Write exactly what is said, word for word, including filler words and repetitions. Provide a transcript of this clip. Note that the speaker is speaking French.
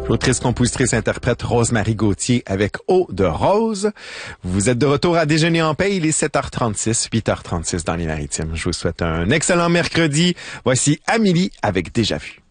L'autrice, compositrice, interprète Rosemary Gauthier avec Eau de rose. Vous êtes de retour à Déjeuner en paix. Il est sept heures trente-six, huit heures trente-six dans les Maritimes. Je vous souhaite un excellent mercredi. Voici Amélie avec Déjà vu.